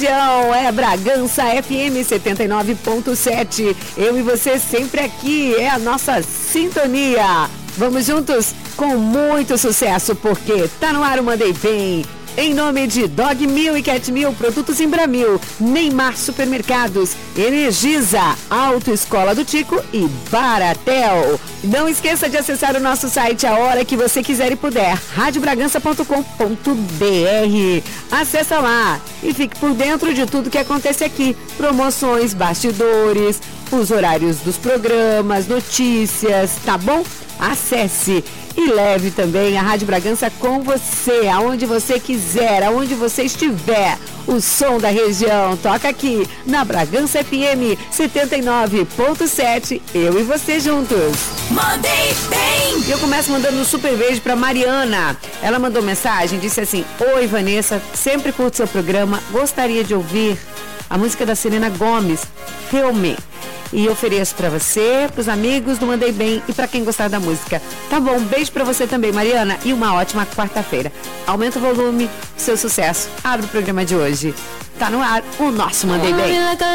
É Bragança FM 79.7. Eu e você sempre aqui, é a nossa sintonia. Vamos juntos com muito sucesso, porque tá no ar o Mandei Bem. Em nome de Dog Mil e Cat Mil, Produtos Imbramil, Neymar Supermercados, Energisa, Autoescola do Tico e Baratel. Não esqueça de acessar o nosso site a hora que você quiser e puder, radiobragança.com.br. Acessa lá e fique por dentro de tudo que acontece aqui. Promoções, bastidores, os horários dos programas, notícias, tá bom? Acesse e leve também a Rádio Bragança com você, aonde você quiser, aonde você estiver. O som da região toca aqui na Bragança FM 79.7, eu e você juntos. Mandei bem! Eu começo mandando um super beijo pra Mariana. Ela mandou mensagem, disse assim: oi Vanessa, sempre curto seu programa, gostaria de ouvir a música da Selena Gomez, Filme. E ofereço pra você, pros amigos do Mandei Bem e pra quem gostar da música. Tá bom, beijo pra você também, Mariana, e uma ótima quarta-feira. Aumenta o volume, seu sucesso. Abre o programa de hoje. Tá no ar o nosso Mandei Bem.